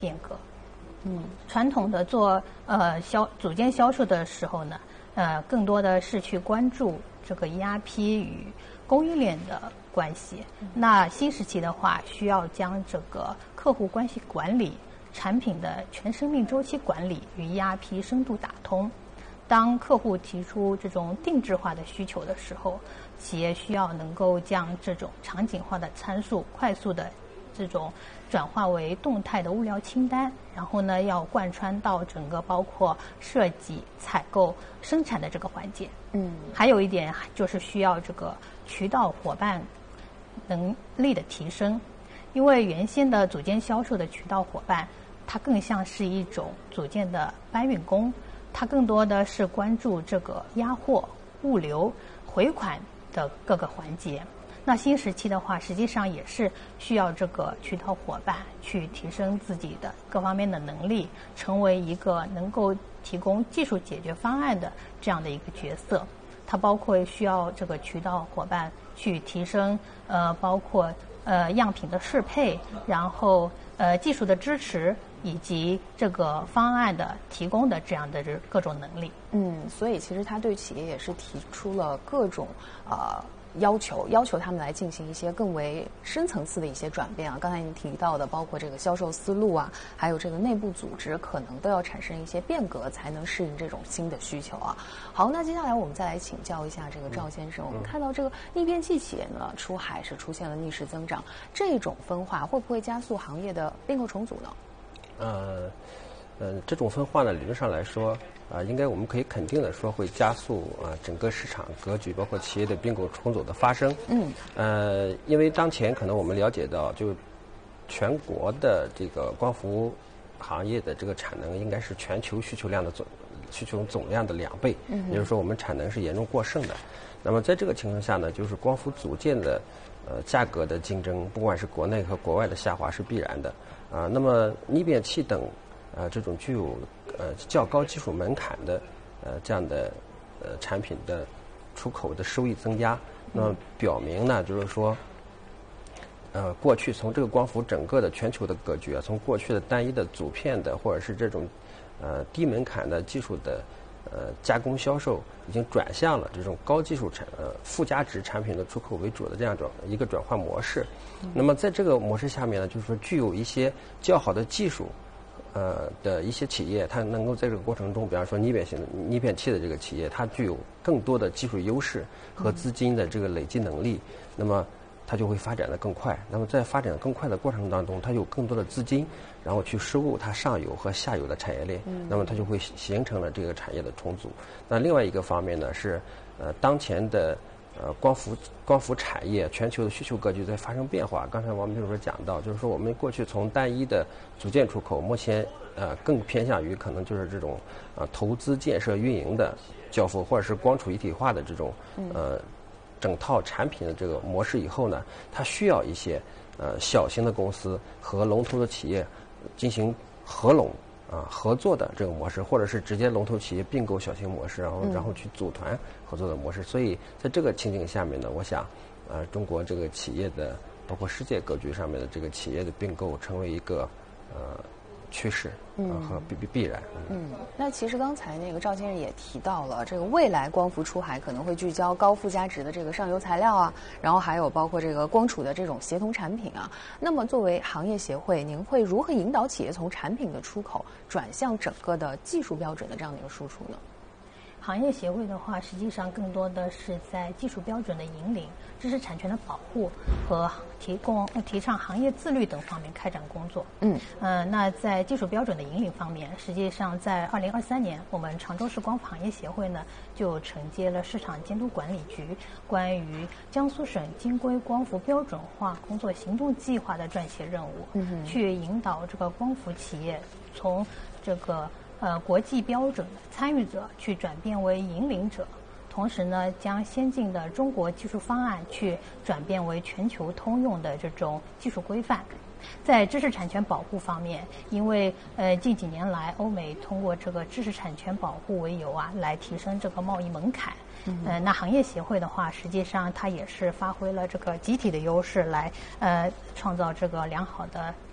变革。传统的做组件销售的时候呢，更多的是去关注这个 ERP 与供应链的关系。那新时期的话，需要将这个客户关系管理、产品的全生命周期管理与 ERP 深度打通。当客户提出这种定制化的需求的时候，企业需要能够将这种场景化的参数快速的这种转化为动态的物料清单，然后呢，要贯穿到整个包括设计、采购、生产的这个环节。还有一点就是需要这个渠道伙伴能力的提升，因为原先的组件销售的渠道伙伴，它更像是一种组件的搬运工，它更多的是关注这个压货、物流、回款的各个环节。那新时期的话，实际上也是需要这个渠道伙伴去提升自己的各方面的能力，成为一个能够提供技术解决方案的这样的一个角色。它包括需要这个渠道伙伴去提升包括样品的适配，然后技术的支持，以及这个方案的提供的这样的各种能力。 所以其实他对企业也是提出了各种要求他们来进行一些更为深层次的一些转变啊。刚才您提到的，包括这个销售思路啊，还有这个内部组织，可能都要产生一些变革，才能适应这种新的需求啊。好，那接下来我们再来请教一下这个赵先生，我们看到这个逆变器企业呢，出海是出现了逆势增长，这种分化会不会加速行业的并购重组呢？ 这种分化呢，理论上来说，应该我们可以肯定的说，会加速整个市场格局，包括企业的并购重组的发生。因为当前可能我们了解到，就全国的这个光伏行业的这个产能，应该是全球需求总量的2倍，也就是说我们产能是严重过剩的。那么在这个情况下呢，就是光伏组件的价格的竞争，不管是国内和国外的下滑是必然的。那么逆变器等这种具有较高技术门槛的这样的产品的出口的收益增加，那么表明呢，就是说过去从这个光伏整个的全球的格局从过去的单一的组片的或者是这种低门槛的技术的加工销售，已经转向了这种高技术附加值产品的出口为主的这样一个转换模式。那么在这个模式下面呢，就是说具有一些较好的技术的一些企业，它能够在这个过程中，比方说逆变器的这个企业，它具有更多的技术优势和资金的这个累积能力，那么它就会发展得更快。那么在发展更快的过程当中，它有更多的资金，然后去收购它上游和下游的产业链，那么它就会形成了这个产业的重组。那另外一个方面呢是当前的光伏产业全球的需求格局在发生变化。刚才王秘书讲到，就是说我们过去从单一的组件出口，目前更偏向于可能就是这种投资建设运营的交付，或者是光储一体化的这种整套产品的这个模式以后呢，它需要一些小型的公司和龙头的企业进行合拢合作的这个模式，或者是直接龙头企业并购小型模式，然后去组团合作的模式。所以在这个情景下面呢，我想中国这个企业的包括世界格局上面的这个企业的并购成为一个趋势和必然。 那其实刚才那个赵先生也提到了，这个未来光伏出海可能会聚焦高附加值的这个上游材料啊，然后还有包括这个光储的这种协同产品啊。那么作为行业协会，您会如何引导企业从产品的出口转向整个的技术标准的这样的一个输出呢？ 行业协会的话，实际上更多的是在技术标准的引领、知识产权的保护和提倡行业自律等方面开展工作。那在技术标准的引领方面，实际上在2023年，我们常州市光伏行业协会呢就承接了市场监督管理局关于江苏省金规光伏标准化工作行动计划的撰写任务，去引导这个光伏企业从这个国际标准的参与者去转变为引领者，同时呢，将先进的中国技术方案去转变为全球通用的这种技术规范。在知识产权保护方面，因为近几年来欧美通过这个知识产权保护为由来提升这个贸易门槛。那行业协会的话，实际上它也是发挥了这个集体的优势来创造这个良好的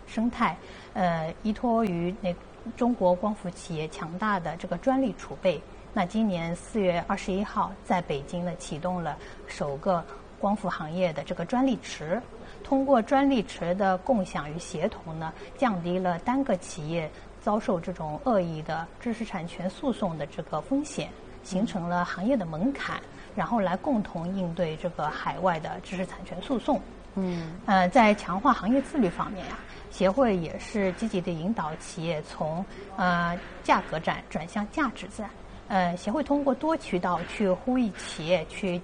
生态，依托于中国光伏企业强大的这个专利储备，那今年4月21号在北京呢启动了首个光伏行业的这个专利池。通过专利池的共享与协同呢，降低了单个企业遭受这种恶意的知识产权诉讼的这个风险，形成了行业的门槛，然后来共同应对这个海外的知识产权诉讼。在强化行业自律方面啊，协会也是积极的引导企业从价格战转向价值战。协会通过多渠道去呼吁企业去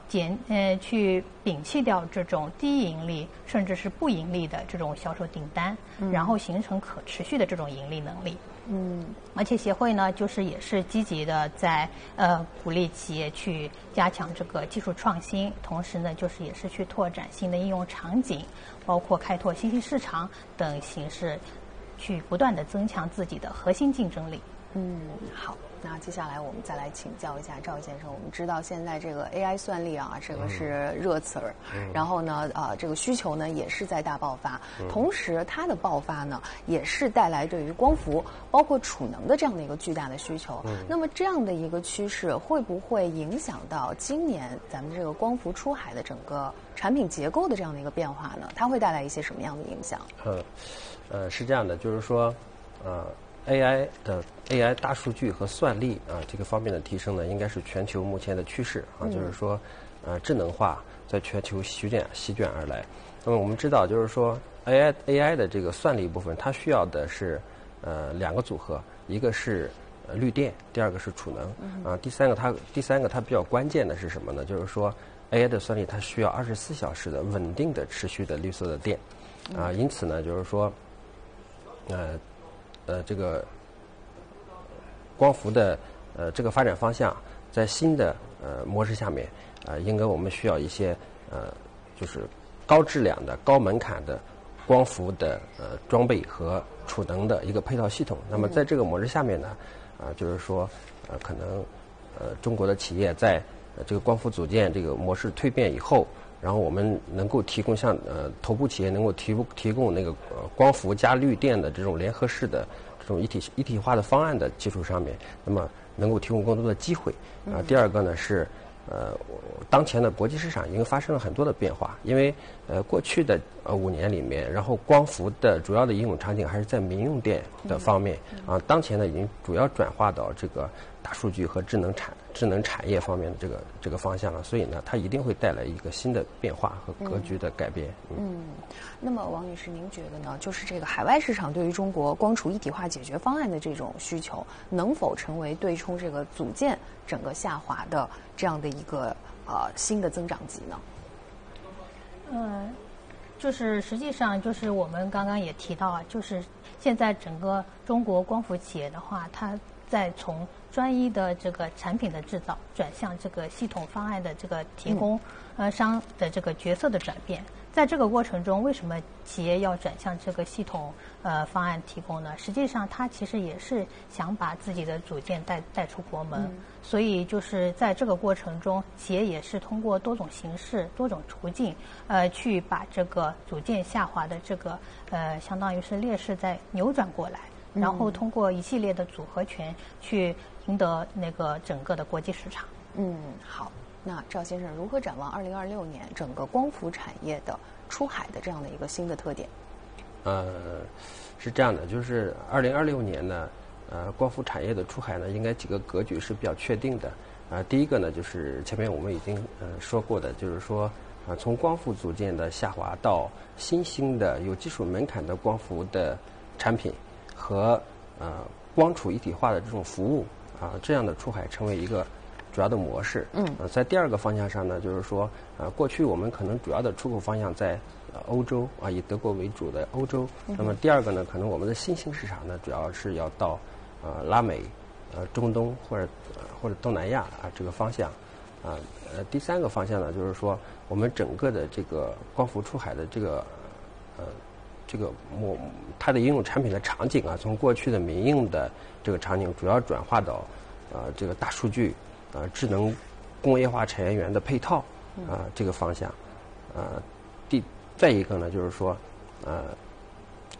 摒弃掉这种低盈利甚至是不盈利的这种销售订单，然后形成可持续的这种盈利能力。而且协会呢，就是也是积极的在鼓励企业去加强这个技术创新，同时呢，就是也是去拓展新的应用场景，包括开拓新兴市场等形式，去不断的增强自己的核心竞争力。 好。那接下来我们再来请教一下赵先生。我们知道现在这个 AI 算力啊，这个是热词儿，然后呢，这个需求呢也是在大爆发，同时它的爆发呢也是带来对于光伏包括储能的这样的一个巨大的需求。那么这样的一个趋势会不会影响到今年咱们这个光伏出海的整个产品结构的这样的一个变化呢？它会带来一些什么样的影响？ 是这样的，就是说AI 大数据和算力这个方面的提升呢，应该是全球目前的趋势就是说智能化在全球席卷而来。那么我们知道，就是说 AI 的这个算力部分，它需要的是2个组合，一个是绿电，第二个是储能第三个它比较关键的是什么呢？就是说 AI 的算力它需要24小时的稳定的持续的绿色的电因此呢，就是说这个光伏的这个发展方向，在新的模式下面应该我们需要一些就是高质量的、高门槛的光伏的装备和储能的一个配套系统。那么在这个模式下面呢，就是说可能中国的企业在这个光伏组件这个模式蜕变以后，然后我们能够提供像头部企业能够提供那个光伏加绿电的这种联合式的这种一体化的方案的基础上面，那么能够提供更多的机会第二个呢是当前的国际市场已经发生了很多的变化，因为过去的5年里面，然后光伏的主要的应用场景还是在民用电的方面当前呢已经主要转化到这个大数据和智能产业方面的这个方向了，所以呢，它一定会带来一个新的变化和格局的改变。 那么王女士，您觉得呢？就是这个海外市场对于中国光储一体化解决方案的这种需求，能否成为对冲这个组件整个下滑的这样的一个新的增长极呢？ 就是实际上就是我们刚刚也提到就是现在整个中国光伏企业的话，它在从专一的这个产品的制造转向这个系统方案的这个提供商的这个角色的转变。在这个过程中，为什么企业要转向这个系统方案提供呢？实际上，它其实也是想把自己的组件带出国门，所以就是在这个过程中，企业也是通过多种形式、多种途径，去把这个组件下滑的这个相当于是劣势再扭转过来，然后通过一系列的组合拳去赢得那个整个的国际市场。 好。那赵先生如何展望2026年整个光伏产业的出海的这样的一个新的特点？ 是这样的，就是2026年呢，光伏产业的出海呢，应该几个格局是比较确定的。第一个呢，就是前面我们已经说过的，就是说从光伏组件的下滑到新兴的有技术门槛的光伏的产品和光储一体化的这种服务这样的出海成为一个主要的模式。在第二个方向上呢，就是说过去我们可能主要的出口方向在欧洲以德国为主的欧洲。那么第二个呢，可能我们的新兴市场呢，主要是要到拉美、中东或者东南亚这个方向。第三个方向呢，就是说我们整个的这个光伏出海的这个它的应用产品的场景从过去的民用的这个场景，主要转化到这个大数据。智能工业化产业园的配套这个方向。再一个呢，就是说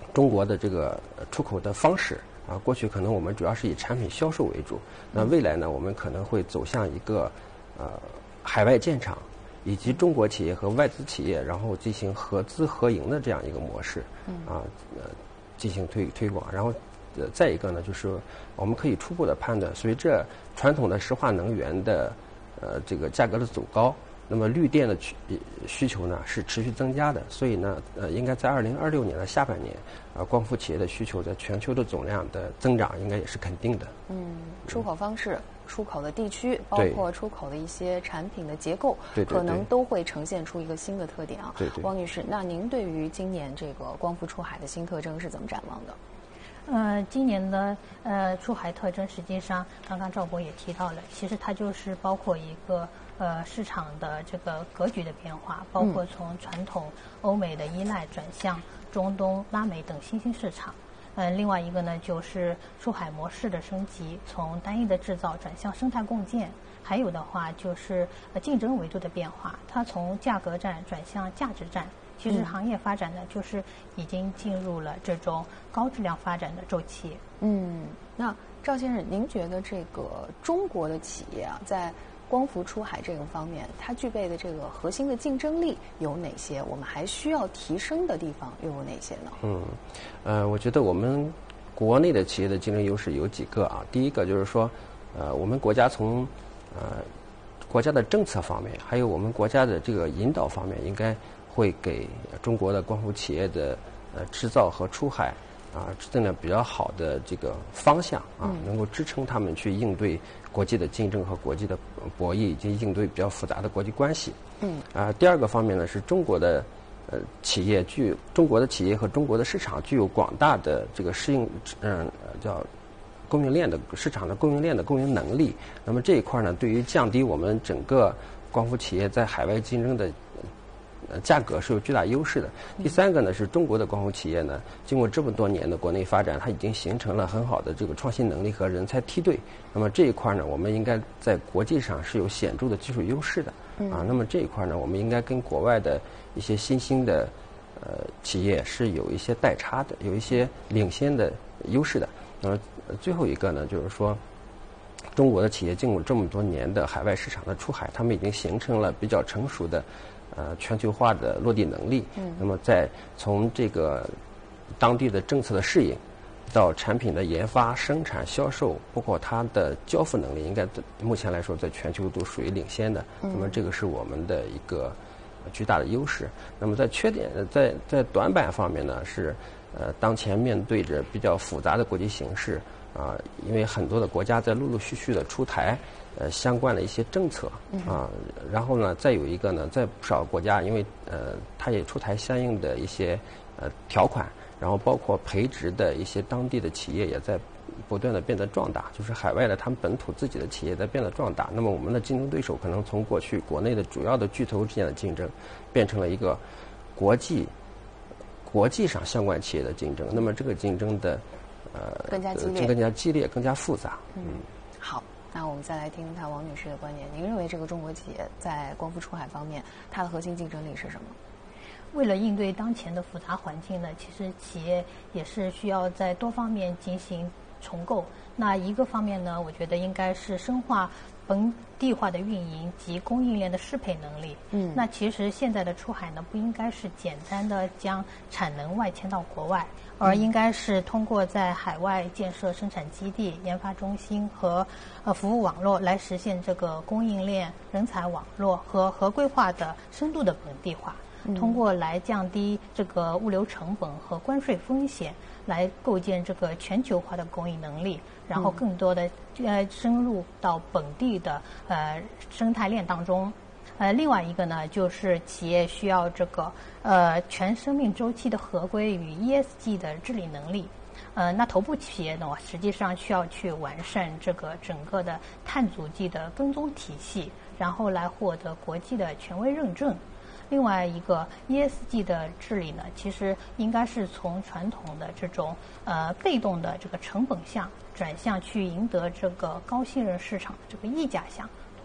中国的这个出口的方式啊，过去可能我们主要是以产品销售为主，那未来呢，我们可能会走向一个海外建厂，以及中国企业和外资企业然后进行合资合营的这样一个模式，进行推广。然后再一个呢，就是我们可以初步的判断，随着传统的石化能源的这个价格的走高，那么绿电的需求呢是持续增加的，所以呢应该在2026年的下半年，光伏企业的需求在全球的总量的增长应该也是肯定的。 出口方式、出口的地区，包括出口的一些产品的结构， 对可能都会呈现出一个新的特点啊。 对， 王女士，那您对于今年这个光伏出海的新特征是怎么展望的？ 今年的出海特征，实际上刚刚赵博也提到了，其实它就是包括一个市场的这个格局的变化，包括从传统欧美的依赖转向中东、拉美等新兴市场。另外一个呢，就是出海模式的升级，从单一的制造转向生态共建。还有的话就是竞争维度的变化，它从价格战转向价值战。其实行业发展呢，就是已经进入了这种高质量发展的周期。 那赵先生，您觉得这个中国的企业啊，在光伏出海这个方面，它具备的这个核心的竞争力有哪些？我们还需要提升的地方又有哪些呢？ 我觉得我们国内的企业的竞争优势有几个啊。第一个就是说，我们国家从国家的政策方面，还有我们国家的这个引导方面，应该会给中国的光伏企业的制造和出海制定了比较好的这个方向能够支撑他们去应对国际的竞争和国际的博弈，以及应对比较复杂的国际关系。第二个方面呢，是中国的中国的企业和中国的市场具有广大的这个叫供应链的市场的供应链的供应能力。那么这一块呢，对于降低我们整个光伏企业在海外竞争的价格是有巨大优势的。第三个呢，是中国的光伏企业呢，经过这么多年的国内发展，它已经形成了很好的这个创新能力和人才梯队。那么这一块呢，我们应该在国际上是有显著的技术优势的。那么这一块呢，我们应该跟国外的一些新兴的企业是有一些代差的，有一些领先的优势的。那么最后一个呢，就是说，中国的企业经过这么多年的海外市场的出海，他们已经形成了比较成熟的全球化的落地能力。那么从这个当地的政策的适应，到产品的研发、生产、销售，包括它的交付能力，应该目前来说在全球都属于领先的。那么这个是我们的一个巨大的优势。那么在缺点，在短板方面呢，是当前面对着比较复杂的国际形势因为很多的国家在陆陆续续的出台相关的一些政策然后呢，再有一个呢，在不少国家，因为它也出台相应的一些条款，然后包括培植的一些当地的企业也在不断的变得壮大，就是海外的他们本土自己的企业在变得壮大。那么我们的竞争对手可能从过去国内的主要的巨头之间的竞争，变成了一个国际上相关企业的竞争。那么这个竞争的更加激烈，更加复杂。 好，那我们再来听听看王女士的观点。您认为这个中国企业在光伏出海方面，它的核心竞争力是什么？ 为了应对当前的复杂环境呢，其实企业也是需要在多方面进行重构。那一个方面呢，我觉得应该是深化本地化的运营及供应链的适配能力。那其实现在的出海呢，不应该是简单的将产能外迁到国外，而应该是通过在海外建设生产基地、研发中心和服务网络来实现这个供应链、人才网络和合规化的深度的本地化。通过来降低这个物流成本和关税风险，来构建这个全球化的供应能力，然后更多的深入到本地的生态链当中。另外一个呢，就是企业需要这个全生命周期的合规与 ESG 的治理能力。那头部企业呢，实际上需要去完善这个整个的碳足迹的跟踪体系，然后来获得国际的权威认证。另外一个 ESG 的治理呢，其实应该是从传统的这种被动的这个成本项转向去赢得这个高信任市场的这个溢价项，通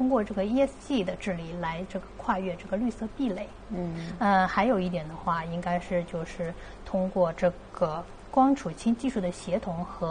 通过这个 ESG 的治理来这个跨越这个绿色壁垒。还有一点的话，应该是就是通过这个光储氢技术的协同和